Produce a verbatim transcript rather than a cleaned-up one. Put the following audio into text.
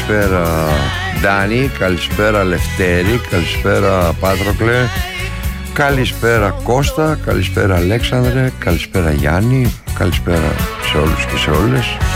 καλησπέρα Ντάνη, καλησπέρα Λευτέρη, καλησπέρα Πάτροκλε, καλησπέρα Κώστα, καλησπέρα Αλέξανδρε, καλησπέρα Γιάννη, καλησπέρα σε όλους και σε όλες.